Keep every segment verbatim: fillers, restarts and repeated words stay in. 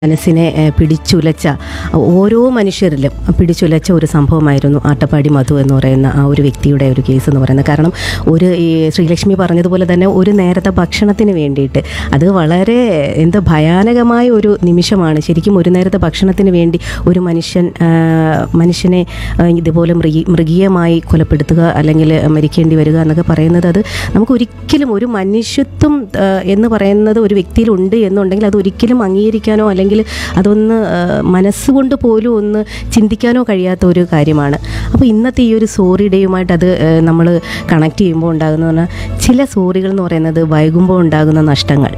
മനസ്സിനെ പിടിച്ചുലച്ച ഓരോ മനുഷ്യരിലും പിടിച്ചുലച്ച ഒരു സംഭവമായിരുന്നു ആട്ടപ്പാടി മധു എന്ന് പറയുന്ന ആ ഒരു വ്യക്തിയുടെ ഒരു കേസ് എന്ന് പറയുന്നത്. കാരണം ഒരു ഈ ശ്രീലക്ഷ്മി പറഞ്ഞതുപോലെ തന്നെ ഒരു നേരത്തെ ഭക്ഷണത്തിന് വേണ്ടിയിട്ട് അത് വളരെ എന്താ ഭയാനകമായ ഒരു നിമിഷമാണ്. ശരിക്കും ഒരു നേരത്തെ ഭക്ഷണത്തിന് വേണ്ടി ഒരു മനുഷ്യൻ മനുഷ്യനെ ഇതുപോലെ മൃഗീ മൃഗീയമായി കൊലപ്പെടുത്തുക അല്ലെങ്കിൽ മരിക്കേണ്ടി വരിക എന്നൊക്കെ പറയുന്നത് അത് നമുക്കൊരിക്കലും ഒരു മനുഷ്യത്വം എന്ന് പറയുന്നത് ഒരു വ്യക്തിയിലുണ്ട് എന്നുണ്ടെങ്കിൽ അത് ഒരിക്കലും അംഗീകരിക്കാനോ അല്ലെങ്കിൽ അതൊന്ന് മനസ്സുകൊണ്ട് പോലും ഒന്ന് ചിന്തിക്കാനോ കഴിയാത്ത ഒരു കാര്യമാണ്. അപ്പോൾ ഇന്നത്തെ ഈ ഒരു സോറി ഡേയുമായിട്ട് അത് നമ്മൾ കണക്ട് ചെയ്യുമ്പോൾ ഉണ്ടാകുന്ന പറഞ്ഞാൽ ചില സോറികൾ എന്ന് പറയുന്നത് വൈകുമ്പോൾ ഉണ്ടാകുന്ന നഷ്ടങ്ങൾ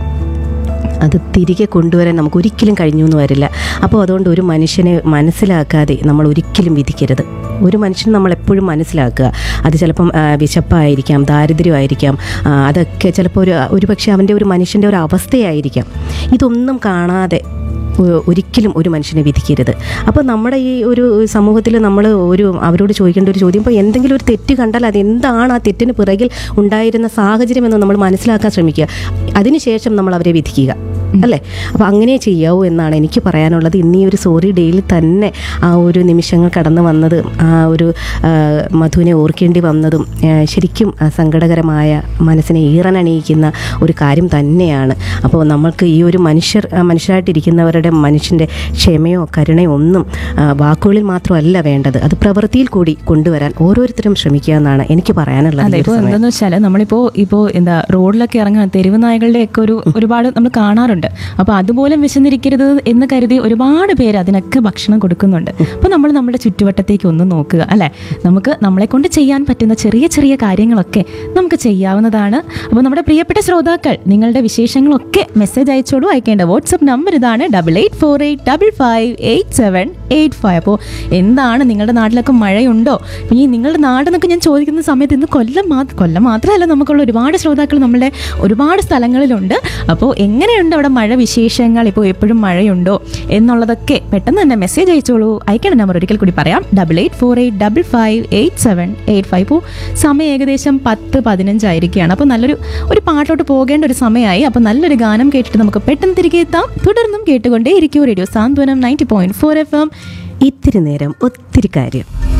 അത് തിരികെ കൊണ്ടുവരാൻ നമുക്ക് ഒരിക്കലും കഴിഞ്ഞു എന്ന് വരില്ല. അപ്പോൾ അതുകൊണ്ട് ഒരു മനുഷ്യനെ മനസ്സിലാക്കാതെ നമ്മൾ ഒരിക്കലും വിധിക്കരുത്. ഒരു മനുഷ്യൻ നമ്മളെപ്പോഴും മനസ്സിലാക്കുക. അത് ചിലപ്പം വിശപ്പായിരിക്കാം, ദാരിദ്ര്യമായിരിക്കാം, അതൊക്കെ ചിലപ്പോൾ ഒരു ഒരു പക്ഷേ അവൻ്റെ ഒരു മനുഷ്യൻ്റെ ഒരു അവസ്ഥയായിരിക്കാം. ഇതൊന്നും കാണാതെ ഒരിക്കലും ഒരു മനുഷ്യനെ വിധിക്കരുത്. അപ്പോൾ നമ്മുടെ ഈ ഒരു സമൂഹത്തിൽ നമ്മൾ ഒരു അവരോട് ചോദിക്കേണ്ട ഒരു ചോദ്യം, ഇപ്പോൾ എന്തെങ്കിലും ഒരു തെറ്റ് കണ്ടാൽ അതെന്താണ് ആ തെറ്റിന് പിറകിൽ ഉണ്ടായിരുന്ന സാഹചര്യം എന്ന് നമ്മൾ മനസ്സിലാക്കാൻ ശ്രമിക്കുക. അതിനുശേഷം നമ്മൾ അവരെ വിധിക്കുക, അല്ലേ? അപ്പോൾ അങ്ങനെ ചെയ്യാവൂ എന്നാണ് എനിക്ക് പറയാനുള്ളത്. ഇന്ന് ഈ ഒരു സോറി ഡേയിൽ തന്നെ ആ ഒരു നിമിഷങ്ങൾ കടന്നു വന്നത്, ആ ഒരു മധുവിനെ ഓർക്കേണ്ടി വന്നതും ശരിക്കും സങ്കടകരമായ മനസ്സിനെ ഈറനണിയിക്കുന്ന ഒരു കാര്യം തന്നെയാണ്. അപ്പോൾ നമ്മൾക്ക് ഈ ഒരു മനുഷ്യർ മനുഷ്യരായിട്ടിരിക്കുന്നവരുടെ മനുഷ്യൻ്റെ ക്ഷമയോ കരുണയോ ഒന്നും വാക്കുകളിൽ മാത്രമല്ല വേണ്ടത്, അത് പ്രവൃത്തിയിൽ കൂടി കൊണ്ടുവരാൻ ഓരോരുത്തരും ശ്രമിക്കുക എന്നാണ് എനിക്ക് പറയാനുള്ളത്. ഇപ്പോൾ എന്താണെന്ന് വെച്ചാൽ നമ്മളിപ്പോൾ ഇപ്പോൾ എന്താ റോഡിലൊക്കെ ഇറങ്ങാൻ തെരുവ് നായകളുടെയൊക്കെ ഒരു ഒരുപാട് നമ്മൾ കാണാറുണ്ട്. അപ്പോൾ അതുപോലെ വിശന്നിരിക്കരുത് എന്ന് കരുതി ഒരുപാട് പേര് അതിനൊക്കെ ഭക്ഷണം കൊടുക്കുന്നുണ്ട്. അപ്പോൾ നമ്മൾ നമ്മുടെ ചുറ്റുവട്ടത്തേക്ക് ഒന്ന് നോക്കുക, അല്ലേ? നമുക്ക് നമ്മളെ കൊണ്ട് ചെയ്യാൻ പറ്റുന്ന ചെറിയ ചെറിയ കാര്യങ്ങളൊക്കെ നമുക്ക് ചെയ്യാവുന്നതാണ്. അപ്പോൾ നമ്മുടെ പ്രിയപ്പെട്ട ശ്രോതാക്കൾ നിങ്ങളുടെ വിശേഷങ്ങളൊക്കെ മെസ്സേജ് അയച്ചോളൂ. അയക്കേണ്ട വാട്സപ്പ് നമ്പർ ഇതാണ് double eight four eight double five eight seven eight five. അപ്പോൾ എന്താണ് നിങ്ങളുടെ നാട്ടിലൊക്കെ മഴയുണ്ടോ? ഈ നിങ്ങളുടെ നാടെന്നൊക്കെ ഞാൻ ചോദിക്കുന്ന സമയത്ത് ഇന്ന് കൊല്ലം മാത്രം കൊല്ലം മാത്രമല്ല നമുക്കുള്ള ഒരുപാട് ശ്രോതാക്കൾ നമ്മുടെ ഒരുപാട് സ്ഥലങ്ങളിലുണ്ട്. അപ്പോൾ എങ്ങനെയുണ്ട് അവിടെ മഴ വിശേഷങ്ങൾ? ഇപ്പോൾ എപ്പോഴും മഴയുണ്ടോ എന്നുള്ളതൊക്കെ പെട്ടെന്ന് തന്നെ മെസ്സേജ് അയച്ചോളൂ. അയക്കേണ്ട നമ്പർ ഒരിക്കൽ കൂടി പറയാം, double eight four eight double five eight seven eight five. ഇപ്പോൾ സമയം ഏകദേശം പത്ത് പതിനഞ്ചായിരിക്കുകയാണ്. അപ്പോൾ നല്ലൊരു ഒരു പാട്ടിലോട്ട് പോകേണ്ട ഒരു സമയമായി. അപ്പോൾ നല്ലൊരു ഗാനം കേട്ടിട്ട് നമുക്ക് പെട്ടെന്ന് തിരികെ എത്താം. തുടർന്നും കേട്ടുകൊണ്ടേ ഇരിക്കൂ റേഡിയോ സാന്ത്വനം ninety point four F M. ഇത്തിരി നേരം ഒത്തിരി കാര്യം.